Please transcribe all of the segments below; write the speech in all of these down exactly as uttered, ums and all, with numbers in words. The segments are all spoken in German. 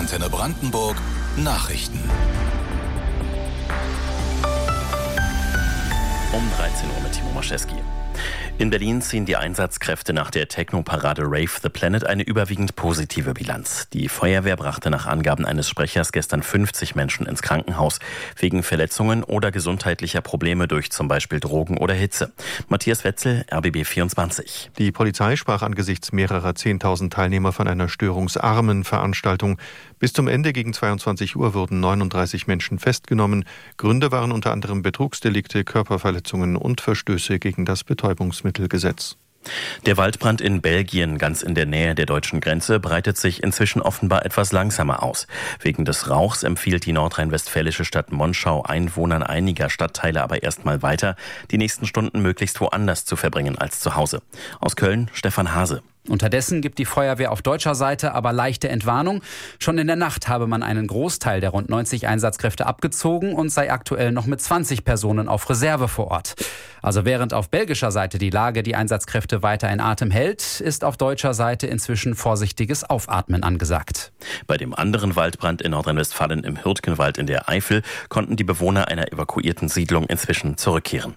Antenne Brandenburg Nachrichten. Um dreizehn Uhr mit Timo Maschewski. In Berlin ziehen die Einsatzkräfte nach der Techno-Parade Rave the Planet eine überwiegend positive Bilanz. Die Feuerwehr brachte nach Angaben eines Sprechers gestern fünfzig Menschen ins Krankenhaus wegen Verletzungen oder gesundheitlicher Probleme durch zum Beispiel Drogen oder Hitze. Matthias Wetzel, R B B vierundzwanzig. Die Polizei sprach angesichts mehrerer zehntausend Teilnehmer von einer störungsarmen Veranstaltung. Bis zum Ende gegen zweiundzwanzig Uhr wurden neununddreißig Menschen festgenommen. Gründe waren unter anderem Betrugsdelikte, Körperverletzungen und Verstöße gegen das Betäubungsmittelgesetz. Der Waldbrand in Belgien, ganz in der Nähe der deutschen Grenze, breitet sich inzwischen offenbar etwas langsamer aus. Wegen des Rauchs empfiehlt die nordrhein-westfälische Stadt Monschau Einwohnern einiger Stadtteile aber erstmal weiter, die nächsten Stunden möglichst woanders zu verbringen als zu Hause. Aus Köln, Stefan Hase. Unterdessen gibt die Feuerwehr auf deutscher Seite aber leichte Entwarnung. Schon in der Nacht habe man einen Großteil der rund neunzig Einsatzkräfte abgezogen und sei aktuell noch mit zwanzig Personen auf Reserve vor Ort. Also während auf belgischer Seite die Lage die Einsatzkräfte weiter in Atem hält, ist auf deutscher Seite inzwischen vorsichtiges Aufatmen angesagt. Bei dem anderen Waldbrand in Nordrhein-Westfalen im Hürtgenwald in der Eifel konnten die Bewohner einer evakuierten Siedlung inzwischen zurückkehren.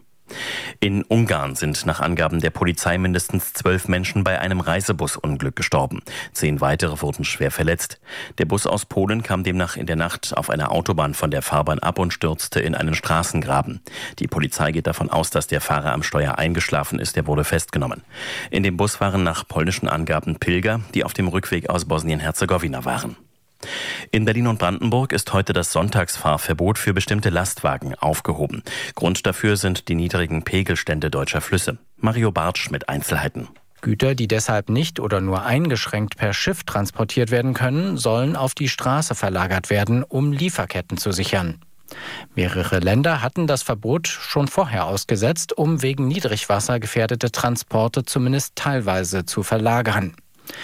In Ungarn sind nach Angaben der Polizei mindestens zwölf Menschen bei einem Reisebusunglück gestorben. Zehn weitere wurden schwer verletzt. Der Bus aus Polen kam demnach in der Nacht auf einer Autobahn von der Fahrbahn ab und stürzte in einen Straßengraben. Die Polizei geht davon aus, dass der Fahrer am Steuer eingeschlafen ist. Er wurde festgenommen. In dem Bus waren nach polnischen Angaben Pilger, die auf dem Rückweg aus Bosnien-Herzegowina waren. In Berlin und Brandenburg ist heute das Sonntagsfahrverbot für bestimmte Lastwagen aufgehoben. Grund dafür sind die niedrigen Pegelstände deutscher Flüsse. Mario Bartsch mit Einzelheiten. Güter, die deshalb nicht oder nur eingeschränkt per Schiff transportiert werden können, sollen auf die Straße verlagert werden, um Lieferketten zu sichern. Mehrere Länder hatten das Verbot schon vorher ausgesetzt, um wegen Niedrigwasser gefährdete Transporte zumindest teilweise zu verlagern.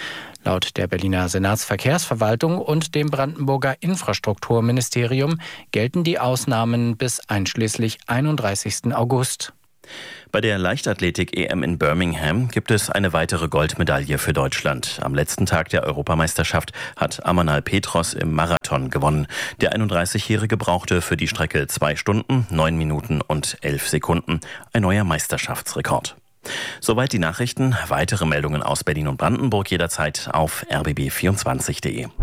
Laut der Berliner Senatsverkehrsverwaltung und dem Brandenburger Infrastrukturministerium gelten die Ausnahmen bis einschließlich einunddreißigsten August. Bei der Leichtathletik-E M in Birmingham gibt es eine weitere Goldmedaille für Deutschland. Am letzten Tag der Europameisterschaft hat Amanal Petros im Marathon gewonnen. Der einunddreißigjährige brauchte für die Strecke zwei Stunden, neun Minuten und elf Sekunden. Ein neuer Meisterschaftsrekord. Soweit die Nachrichten. Weitere Meldungen aus Berlin und Brandenburg jederzeit auf r b b vierundzwanzig punkt de.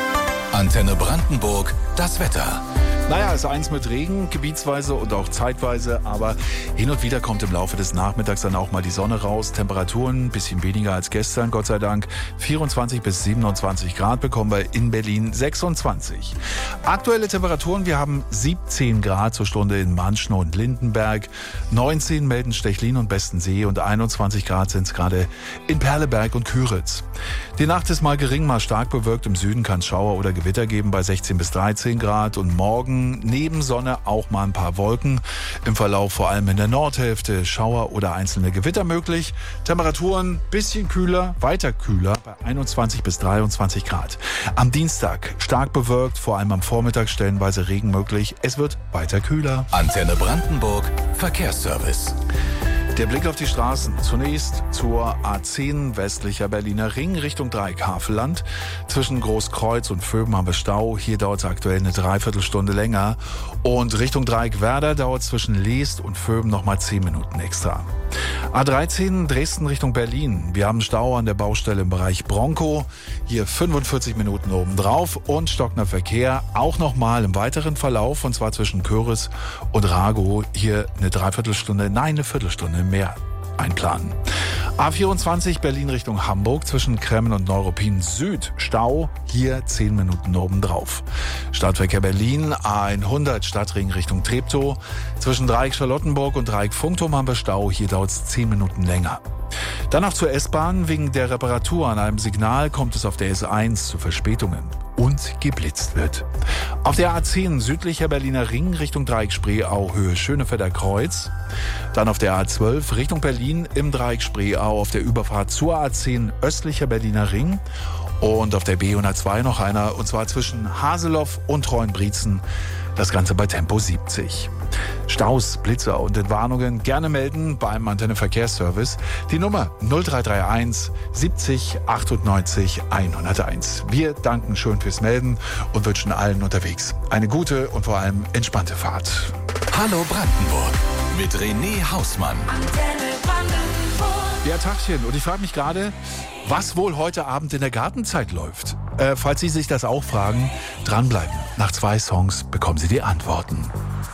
Antenne Brandenburg, das Wetter. Naja, es ist eins mit Regen, gebietsweise und auch zeitweise, aber hin und wieder kommt im Laufe des Nachmittags dann auch mal die Sonne raus. Temperaturen ein bisschen weniger als gestern, Gott sei Dank. vierundzwanzig bis siebenundzwanzig Grad bekommen wir in Berlin sechsundzwanzig. Aktuelle Temperaturen, wir haben siebzehn Grad zur Stunde in Manschen und Lindenberg, neunzehn melden Stechlin und Bestensee und einundzwanzig Grad sind es gerade in Perleberg und Küritz. Die Nacht ist mal gering, mal stark bewölkt. Im Süden kann es Schauer oder Gewitter geben bei sechzehn bis dreizehn Grad und morgen neben Sonne auch mal ein paar Wolken. Im Verlauf vor allem in der Nordhälfte Schauer oder einzelne Gewitter möglich. Temperaturen bisschen kühler, weiter kühler bei einundzwanzig bis dreiundzwanzig Grad. Am Dienstag stark bewölkt, vor allem am Vormittag stellenweise Regen möglich. Es wird weiter kühler. Antenne Brandenburg Verkehrsservice. Der Blick auf die Straßen. Zunächst zur A zehn westlicher Berliner Ring Richtung Dreieck Havelland. Zwischen Großkreuz und Vöben haben wir Stau. Hier dauert es aktuell eine Dreiviertelstunde länger. Und Richtung Dreieck Werder dauert es zwischen Leest und Vöben nochmal zehn Minuten extra. A dreizehn Dresden Richtung Berlin. Wir haben Stau an der Baustelle im Bereich Bronco. Hier fünfundvierzig Minuten obendrauf und stockender Verkehr. Auch nochmal im weiteren Verlauf, und zwar zwischen Köris und Ragow. Hier eine Dreiviertelstunde, nein, eine Viertelstunde mehr einplanen. A vierundzwanzig Berlin Richtung Hamburg zwischen Kremmen und Neuruppin Süd. Stau, hier zehn Minuten obendrauf. Stadtverkehr Berlin, A hundert Stadtring Richtung Treptow. Zwischen Dreieck Charlottenburg und Dreieck Funkturm haben wir Stau, hier dauert es zehn Minuten länger. Danach zur S-Bahn. Wegen der Reparatur an einem Signal kommt es auf der S eins zu Verspätungen und geblitzt wird. Auf der A zehn südlicher Berliner Ring Richtung Dreieck Spreeau Höhe Schönefelder Kreuz. Dann auf der A zwölf Richtung Berlin im Dreieck Spreeau auf der Überfahrt zur A zehn östlicher Berliner Ring. Und auf der B hundertzwei noch einer, und zwar zwischen Haseloff und Treuenbrietzen. Das Ganze bei Tempo siebzig. Staus, Blitzer und Entwarnungen gerne melden beim Antenne Verkehrsservice. Die Nummer null drei drei eins siebzig achtundneunzig hunderteins. Wir danken schön fürs Melden und wünschen allen unterwegs eine gute und vor allem entspannte Fahrt. Hallo Brandenburg mit René Hausmann. Antenne Brandenburg. Ja, Tagchen. Und ich frage mich gerade, was wohl heute Abend in der Gartenzeit läuft. Äh, falls Sie sich das auch fragen, dranbleiben. Nach zwei Songs bekommen Sie die Antworten.